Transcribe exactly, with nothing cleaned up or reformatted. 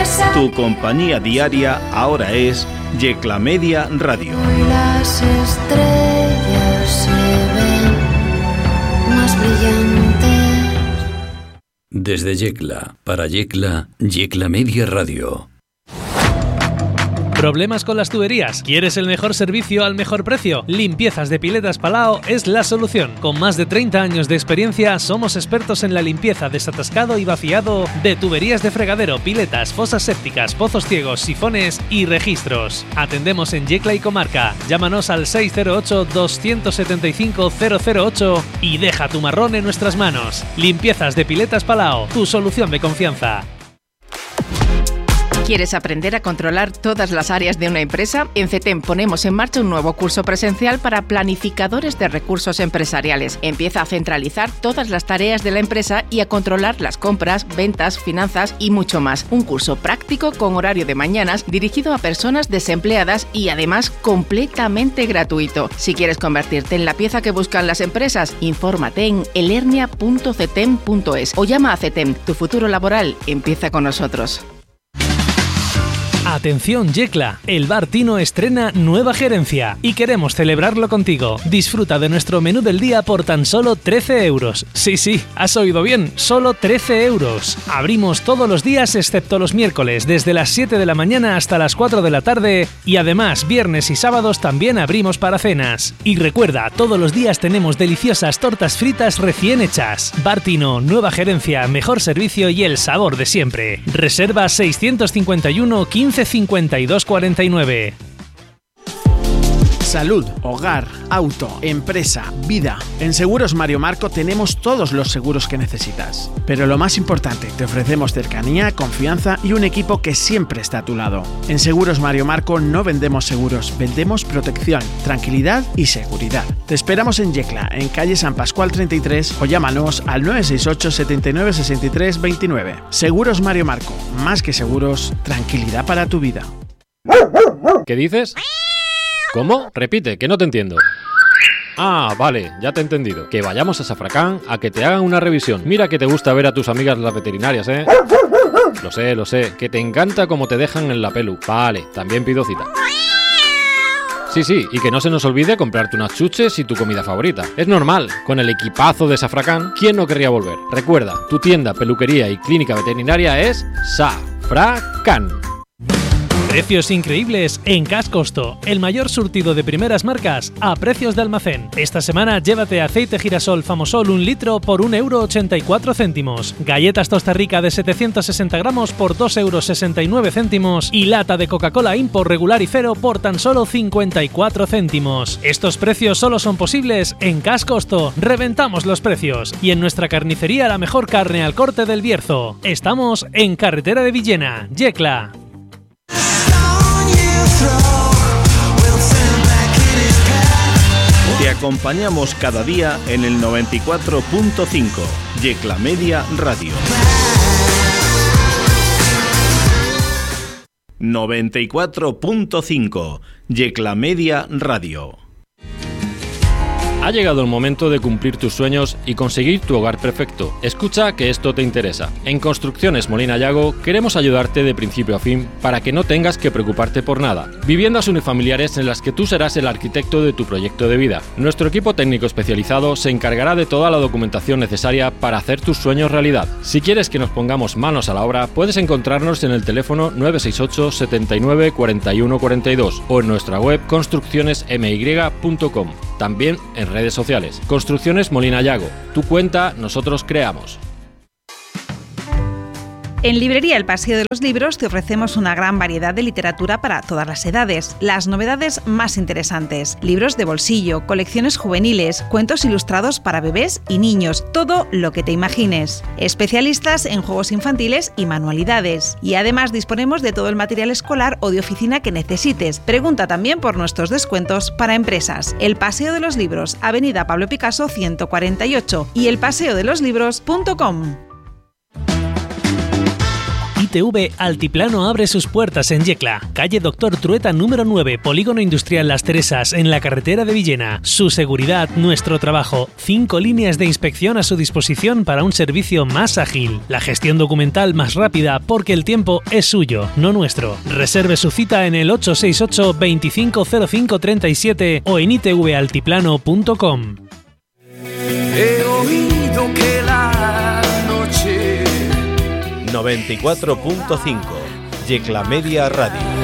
limpieza. Tu compañía diaria ahora es Yecla Media Radio. Las estrellas se ven más brillantes. Desde Yecla, para Yecla, Yecla Media Radio. ¿Problemas con las tuberías? ¿Quieres el mejor servicio al mejor precio? Limpiezas de Piletas Palao es la solución. Con más de treinta años de experiencia, somos expertos en la limpieza, desatascado y vaciado de tuberías de fregadero, piletas, fosas sépticas, pozos ciegos, sifones y registros. Atendemos en Yecla y comarca. Llámanos al seis cero ocho, dos siete cinco, cero cero ocho y deja tu marrón en nuestras manos. Limpiezas de Piletas Palao, tu solución de confianza. ¿Quieres aprender a controlar todas las áreas de una empresa? En CETEM ponemos en marcha un nuevo curso presencial para planificadores de recursos empresariales. Empieza a centralizar todas las tareas de la empresa y a controlar las compras, ventas, finanzas y mucho más. Un curso práctico con horario de mañanas dirigido a personas desempleadas y además completamente gratuito. Si quieres convertirte en la pieza que buscan las empresas, infórmate en elernia punto cetem punto es o llama a CETEM. Tu futuro laboral empieza con nosotros. Atención Yecla, el Bar Tino estrena nueva gerencia y queremos celebrarlo contigo. Disfruta de nuestro menú del día por tan solo trece euros. Sí, sí, has oído bien, solo trece euros. Abrimos todos los días excepto los miércoles, desde las siete de la mañana hasta las cuatro de la tarde y además viernes y sábados también abrimos para cenas. Y recuerda, todos los días tenemos deliciosas tortas fritas recién hechas. Bar Tino, nueva gerencia, mejor servicio y el sabor de siempre. Reserva seiscientos cincuenta y uno, quince cincuenta y dos cuarenta y nueve. Salud, hogar, auto, empresa, vida. En Seguros Mario Marco tenemos todos los seguros que necesitas. Pero lo más importante, te ofrecemos cercanía, confianza y un equipo que siempre está a tu lado. En Seguros Mario Marco no vendemos seguros, vendemos protección, tranquilidad y seguridad. Te esperamos en Yecla, en calle San Pascual treinta y tres o llámanos al nueve seis ocho, setenta y nueve, sesenta y tres, veintinueve. Seguros Mario Marco, más que seguros, tranquilidad para tu vida. ¿Qué dices? ¿Cómo? Repite, que no te entiendo. Ah, vale, ya te he entendido. Que vayamos a Safracán a que te hagan una revisión. Mira que te gusta ver a tus amigas las veterinarias, ¿eh? Lo sé, lo sé, que te encanta cómo te dejan en la pelu. Vale, también pido cita. Sí, sí, y que no se nos olvide comprarte unas chuches y tu comida favorita. Es normal, con el equipazo de Safracán, ¿quién no querría volver? Recuerda, tu tienda, peluquería y clínica veterinaria es Safracán. Precios increíbles en Cash Costo, el mayor surtido de primeras marcas a precios de almacén. Esta semana llévate aceite girasol Famosol un litro por un euro ochenta y cuatro céntimos, galletas Tosta Rica de setecientos sesenta gramos por dos euros sesenta y nueve céntimos y lata de Coca-Cola Import regular y cero por tan solo cincuenta y cuatro céntimos. Estos precios solo son posibles en Cash Costo. Reventamos los precios y en nuestra carnicería la mejor carne al corte del Bierzo. Estamos en Carretera de Villena, Yecla. Te acompañamos cada día en el noventa y cuatro punto cinco, Yecla Media Radio. noventa y cuatro punto cinco, Yecla Media Radio. Ha llegado el momento de cumplir tus sueños y conseguir tu hogar perfecto. Escucha que esto te interesa. En Construcciones Molina Yago queremos ayudarte de principio a fin para que no tengas que preocuparte por nada. Viviendas unifamiliares en las que tú serás el arquitecto de tu proyecto de vida. Nuestro equipo técnico especializado se encargará de toda la documentación necesaria para hacer tus sueños realidad. Si quieres que nos pongamos manos a la obra, puedes encontrarnos en el teléfono nueve seis ocho, setenta y nueve, cuarenta y uno cuarenta y dos o en nuestra web construcciones m y punto com. También en redes sociales. Construcciones Molina Yago. Tu cuenta, nosotros creamos. En Librería El Paseo de los Libros te ofrecemos una gran variedad de literatura para todas las edades, las novedades más interesantes, libros de bolsillo, colecciones juveniles, cuentos ilustrados para bebés y niños, todo lo que te imagines. Especialistas en juegos infantiles y manualidades. Y además disponemos de todo el material escolar o de oficina que necesites. Pregunta también por nuestros descuentos para empresas. El Paseo de los Libros, Avenida Pablo Picasso ciento cuarenta y ocho y el paseo de los libros punto com. I T V Altiplano abre sus puertas en Yecla, calle Doctor Trueta número nueve, Polígono Industrial Las Teresas, en la carretera de Villena. Su seguridad, nuestro trabajo. Cinco líneas de inspección a su disposición para un servicio más ágil. La gestión documental más rápida, porque el tiempo es suyo, no nuestro. Reserve su cita en el ocho seis ocho, veinticinco cero cinco treinta y siete o en i t v altiplano punto com. He oído que la noche noventa y cuatro punto cinco, Yecla Media Radio.